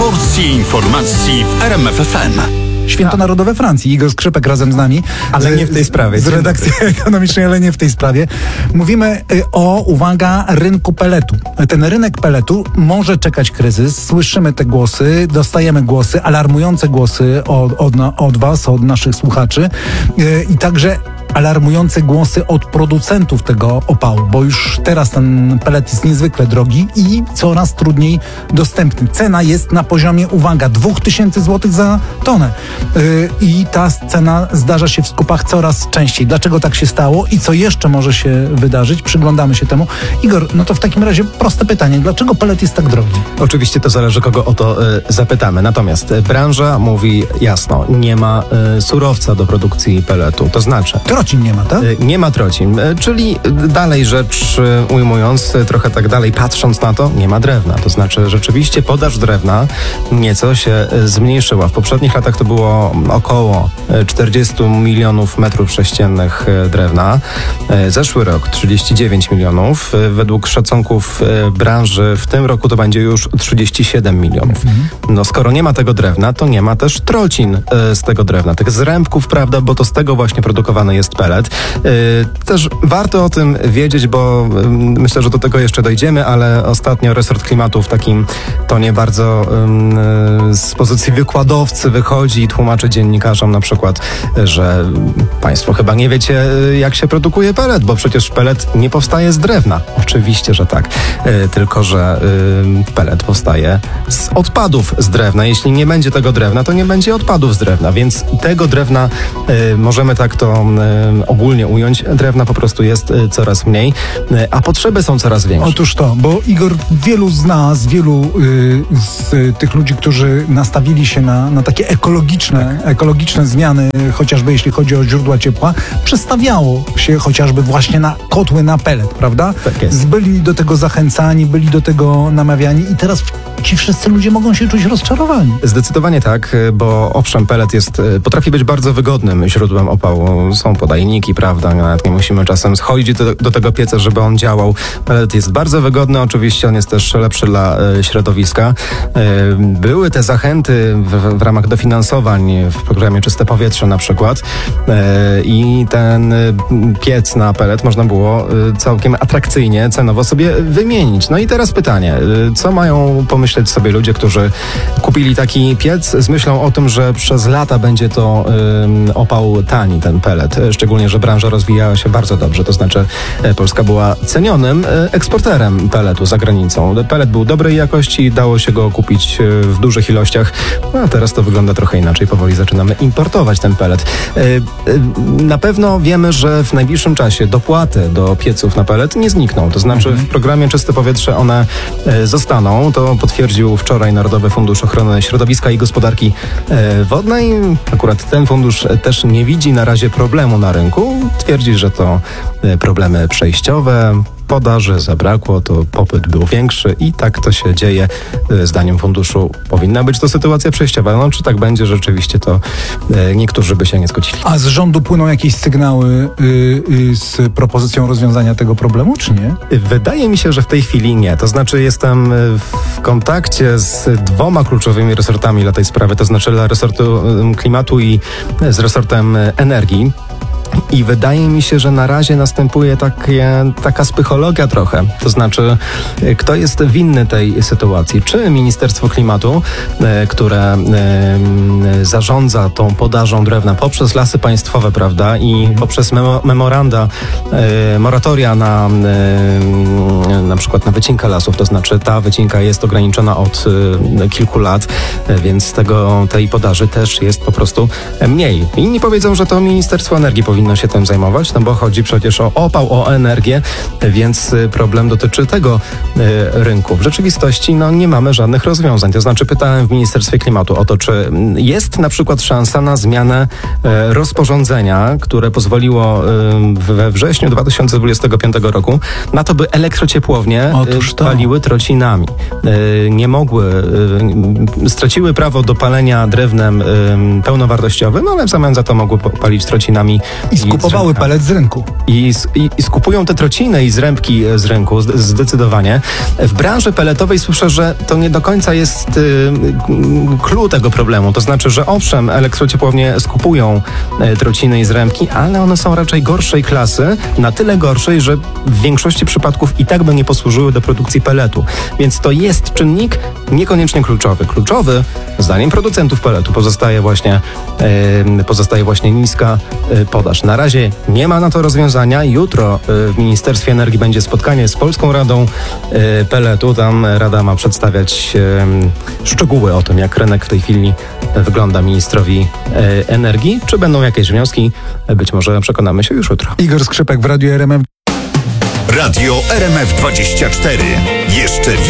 porcje informacji w RMF FM. Święto Narodowe Francji. Igor Skrzypek razem z nami. Ale nie w tej sprawie. Z redakcji ekonomicznej, ale nie w tej sprawie. Mówimy o, uwaga, rynku peletu. Ten rynek peletu może czekać kryzys. Słyszymy te głosy, dostajemy głosy, alarmujące głosy od was, od naszych słuchaczy. I także alarmujące głosy od producentów tego opału, bo już teraz ten pelet jest niezwykle drogi i coraz trudniej dostępny. Cena jest na poziomie, uwaga, 2000 zł za tonę. I ta cena zdarza się w skupach coraz częściej. Dlaczego tak się stało i co jeszcze może się wydarzyć? Przyglądamy się temu. Igor, no to w takim razie proste pytanie. Dlaczego pelet jest tak drogi? Oczywiście to zależy, kogo o to zapytamy. Natomiast branża mówi jasno, nie ma surowca do produkcji peletu. To znaczy... Trocin nie ma, tak? Nie ma trocin, czyli dalej rzecz ujmując, trochę tak dalej patrząc na to, nie ma drewna. To znaczy rzeczywiście podaż drewna nieco się zmniejszyła. W poprzednich latach to było około 40 milionów metrów sześciennych drewna. Zeszły rok 39 milionów. Według szacunków branży w tym roku to będzie już 37 milionów. No skoro nie ma tego drewna, to nie ma też trocin z tego drewna. Tych zrębków, prawda, bo to z tego właśnie produkowany jest pelet. Też warto o tym wiedzieć, bo myślę, że do tego jeszcze dojdziemy, ale ostatnio resort klimatu w takim tonie bardzo z pozycji wykładowcy wychodzi i tłumaczy dziennikarzom na przykład, że państwo chyba nie wiecie, jak się produkuje pelet, bo przecież pelet nie powstaje z drewna. Oczywiście, że tak. Tylko że pelet powstaje z odpadów z drewna. Jeśli nie będzie tego drewna, to nie będzie odpadów z drewna, więc tego drewna możemy tak to ogólnie ująć, drewna po prostu jest coraz mniej, a potrzeby są coraz większe. Otóż to, bo Igor, wielu z nas, z tych ludzi, którzy nastawili się na takie ekologiczne zmiany, chociażby jeśli chodzi o źródła ciepła, przestawiało się chociażby właśnie na kotły na pelet, prawda? Tak jest. Byli do tego zachęcani, byli do tego namawiani i teraz ci wszyscy ludzie mogą się czuć rozczarowani. Zdecydowanie tak, bo owszem, pelet potrafi być bardzo wygodnym źródłem opału. Są podajniki, prawda, nawet nie musimy czasem schodzić do tego pieca, żeby on działał. Pelet jest bardzo wygodny, oczywiście on jest też lepszy dla środowiska. Były te zachęty w ramach dofinansowań w programie Czyste Powietrze na przykład i ten piec na pelet można było całkiem atrakcyjnie cenowo sobie wymienić. No i teraz pytanie, co mają pomyśleć sobie ludzie, którzy kupili taki piec z myślą o tym, że przez lata będzie to opał tani, ten pelet. Szczególnie, że branża rozwijała się bardzo dobrze. To znaczy Polska była cenionym eksporterem peletu za granicą. Pelet był dobrej jakości, dało się go kupić w dużych ilościach. No, a teraz to wygląda trochę inaczej. Powoli zaczynamy importować ten pelet. Na pewno wiemy, że w najbliższym czasie dopłaty do pieców na pelet nie znikną. To znaczy w programie Czyste Powietrze one zostaną. To potwierdził wczoraj Narodowy Fundusz Ochrony Środowiska i Gospodarki Wodnej. Akurat ten fundusz też nie widzi na razie problemu na rynku. Twierdzi, że to problemy przejściowe. Podaży zabrakło, to popyt był większy i tak to się dzieje. Zdaniem funduszu powinna być to sytuacja przejściowa. No, czy tak będzie rzeczywiście, to niektórzy by się nie zgodzili. A z rządu płyną jakieś sygnały z propozycją rozwiązania tego problemu, czy nie? Wydaje mi się, że w tej chwili nie. To znaczy jestem w kontakcie z dwoma kluczowymi resortami dla tej sprawy, to znaczy dla resortu klimatu i z resortem energii. I wydaje mi się, że na razie następuje taka psychologia trochę. To znaczy, kto jest winny tej sytuacji? Czy Ministerstwo Klimatu, które zarządza tą podażą drewna poprzez Lasy Państwowe, prawda, i poprzez memoranda, moratoria na przykład na wycinkę lasów, to znaczy ta wycinka jest ograniczona od kilku lat, więc tej podaży też jest po prostu mniej. Inni powiedzą, że to Ministerstwo Energii powinno się tym zajmować, no bo chodzi przecież o opał, o energię, więc problem dotyczy tego rynku. W rzeczywistości nie mamy żadnych rozwiązań. To znaczy pytałem w Ministerstwie Klimatu o to, czy jest na przykład szansa na zmianę rozporządzenia, które pozwoliło we wrześniu 2025 roku na to, by elektrociepłownie paliły trocinami. Nie mogły, straciły prawo do palenia drewnem pełnowartościowym, ale w zamian za to mogły palić trocinami I skupowały pelet z rynku. I skupują te trociny i zrębki z rynku, zdecydowanie. W branży peletowej słyszę, że to nie do końca jest clue tego problemu. To znaczy, że owszem, elektrociepłownie skupują trociny i zrębki, ale one są raczej gorszej klasy, na tyle gorszej, że w większości przypadków i tak by nie posłużyły do produkcji peletu. Więc to jest czynnik niekoniecznie kluczowy. Kluczowy, zdaniem producentów peletu, pozostaje właśnie niska podaż. Na razie nie ma na to rozwiązania. Jutro w Ministerstwie Energii będzie spotkanie z Polską Radą Peletu. Tam Rada ma przedstawiać szczegóły o tym, jak rynek w tej chwili wygląda ministrowi energii. Czy będą jakieś wnioski? Być może przekonamy się już jutro. Igor Skrzypek w Radiu RMF. Radio RMF 24. Jeszcze